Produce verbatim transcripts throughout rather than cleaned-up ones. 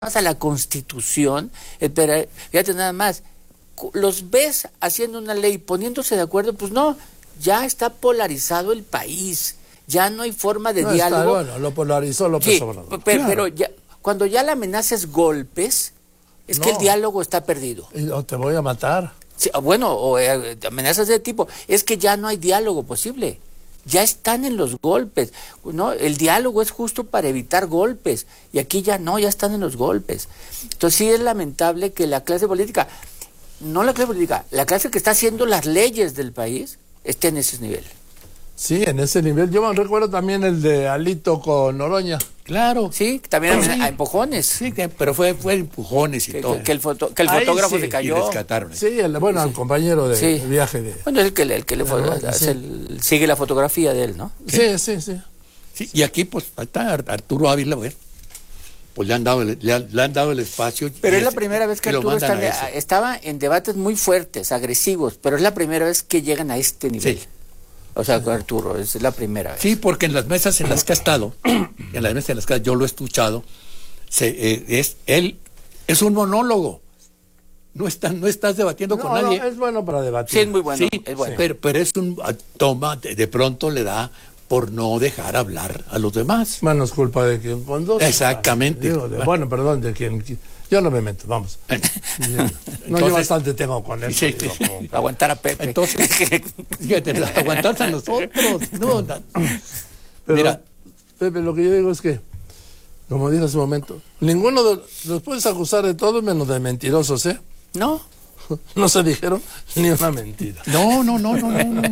a la Constitución, espera, fíjate nada más, los ves haciendo una ley, poniéndose de acuerdo, pues no, ya está polarizado el país, ya no hay forma de no diálogo. Está, bueno, lo polarizó López sí, Obrador. Pero, claro. pero ya, cuando ya la amenaza es golpes, es no. que el diálogo está perdido. Y, o te voy a matar. Sí, bueno, o eh, amenazas de tipo, es que ya no hay diálogo posible. Ya están en los golpes, ¿no? El diálogo es justo para evitar golpes, y aquí ya no, ya están en los golpes. Entonces sí es lamentable que la clase política, no la clase política, la clase que está haciendo las leyes del país esté en ese nivel. Sí, en ese nivel. Yo me recuerdo también el de Alito con Noroña. Claro. Sí, también sí. a empujones. Sí, pero fue, fue empujones y que, todo. Que, que el, foto, que el fotógrafo sí. se cayó. Y rescataron. Sí, el, bueno, sí. al compañero de, sí. de viaje de... Bueno, es el que, el que le fue, bueno, sí. el, sigue la fotografía de él, ¿no? Sí, sí, sí. sí. Y aquí, pues, está Arturo Ávila, pues, pues le han dado el, le han, le han dado el espacio. Pero es la primera vez que Arturo está, estaba en debates muy fuertes, agresivos, pero es la primera vez que llegan a este nivel. Sí. O sea, con Arturo, es la primera vez. Sí, porque en las mesas en las que ha estado, en las mesas en las que yo lo he escuchado, se, eh, es él es un monólogo. No está, no estás debatiendo no, con nadie. No, es bueno para debatir. Sí, es muy bueno. Sí, es bueno. Pero, pero es un toma, de, de pronto le da por no dejar hablar a los demás. Bueno, es culpa de quien con dos. Exactamente. Digo, de, bueno, perdón, de quien... Yo no me meto, vamos. No, entonces, yo bastante tengo con eso. Sí, digo, como, aguantar a Pepe. Entonces, fíjate, aguantarse a nosotros. No, no. Pero, mira, Pepe, lo que yo digo es que, como dije hace un momento, ninguno de los puedes acusar de todo menos de mentirosos, ¿eh? No. No se dijeron ni una mentira. No, no, no, no, no, no.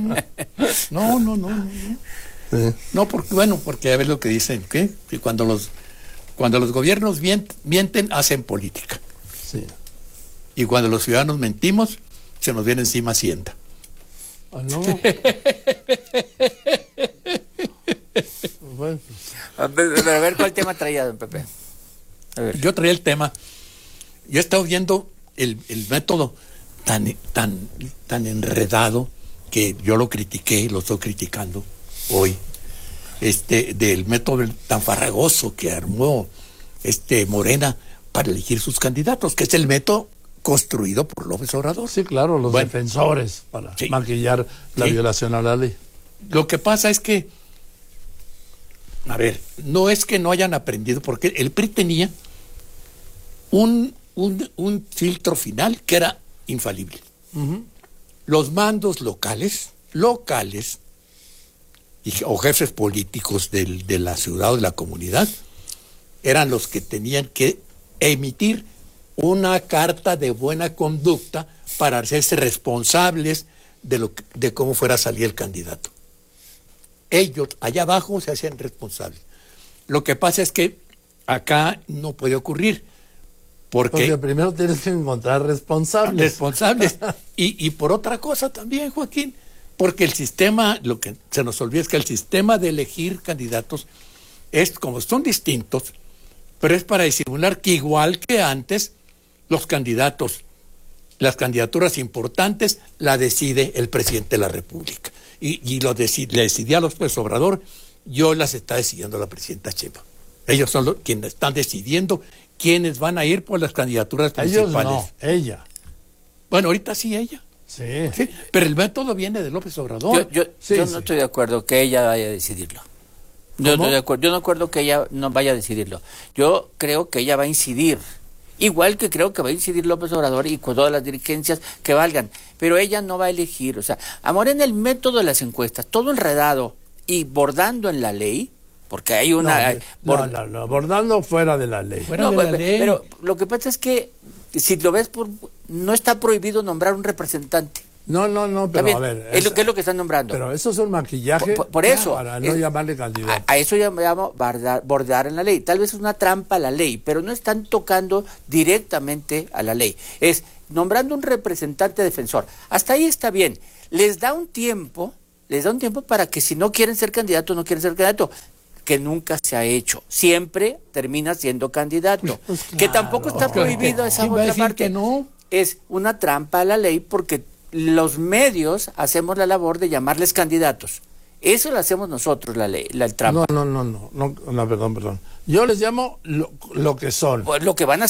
No, no, no, no. Sí. No, porque, bueno, porque a ver lo que dicen, ¿qué? Que cuando los Cuando los gobiernos mienten, hacen política. Sí. Y cuando los ciudadanos mentimos, se nos viene encima Hacienda. Ah, no. Bueno. A ver, a ver cuál tema traía, don Pepe. A ver. Yo traía el tema. Yo he estado viendo el, el método tan, tan, tan enredado que yo lo critiqué, lo estoy criticando hoy. Este, del método tan farragoso que armó este Morena para elegir sus candidatos, que es el método construido por López Obrador. Sí, claro, los bueno, defensores para sí, maquillar la sí. violación a la ley. Lo que pasa es que, a ver, no es que no hayan aprendido, porque el P R I tenía un, un, un filtro final que era infalible. Uh-huh. Los mandos locales, locales, o jefes políticos del, de la ciudad o de la comunidad, eran los que tenían que emitir una carta de buena conducta para hacerse responsables de, lo, de cómo fuera a salir el candidato. Ellos, allá abajo, se hacían responsables. Lo que pasa es que acá no puede ocurrir. Porque, porque primero tienes que encontrar responsables. Responsables. y, y por otra cosa también, Joaquín, porque el sistema, lo que se nos olvida es que el sistema de elegir candidatos es como son distintos, pero es para disimular que igual que antes, los candidatos, las candidaturas importantes, la decide el presidente de la República. Y, y lo decide, le decidía a López Obrador, yo las está decidiendo la presidenta Sheinbaum. Ellos son los, quienes están decidiendo quiénes van a ir por las candidaturas principales. Ellos no, ella. Bueno, ahorita sí ella. Sí. sí. Pero el método viene de López Obrador. Yo, yo, sí, yo sí. no estoy de acuerdo que ella vaya a decidirlo. Yo, estoy de acuerdo, yo no acuerdo que ella no vaya a decidirlo. Yo creo que ella va a incidir. Igual que creo que va a incidir López Obrador y con todas las dirigencias que valgan. Pero ella no va a elegir. O sea, a Morena el método de las encuestas, todo enredado y bordando en la ley, porque hay una... No, bord... no, no, no, bordando fuera de la ley. Fuera no, de pero, la ley. pero lo que pasa es que, si lo ves, por no está prohibido nombrar un representante. No, no, no, pero a ver... Es, es lo que es lo que están nombrando. Pero eso es un maquillaje por, por eso, para no es, llamarle candidato. A, a eso llamamos bordar, bordar en la ley. Tal vez es una trampa a la ley, pero no están tocando directamente a la ley. Es nombrando un representante defensor. Hasta ahí está bien. Les da un tiempo, les da un tiempo para que si no quieren ser candidato, no quieren ser candidato. Que nunca se ha hecho. Siempre termina siendo candidato. Pues claro, que tampoco está prohibido esa otra parte. Que no? Es una trampa a la ley porque los medios hacemos la labor de llamarles candidatos. Eso lo hacemos nosotros, la ley, la trampa. No, no, no, no, no, no, perdón, perdón. Yo les llamo lo, lo que son. Pues lo que van a